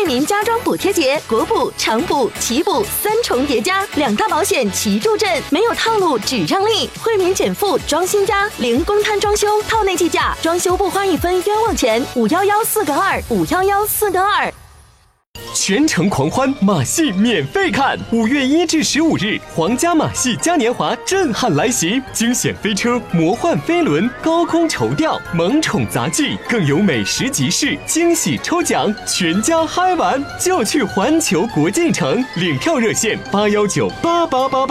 民家装补贴节，国补、长补、奇补3重叠加，2大保险齐助阵，没有套路只让利，惠民减负装新家，零公摊装修，套内计价，装修不花1分冤枉钱，511-4个2，511-4个2。 全程狂欢，马戏免费看。5月1至15日，皇家马戏嘉年华震撼来袭，惊险飞车、魔幻飞轮、高空绸吊、萌宠杂技，更有美食集市、惊喜抽奖，全家嗨玩就去环球国际城。领票热线8198888。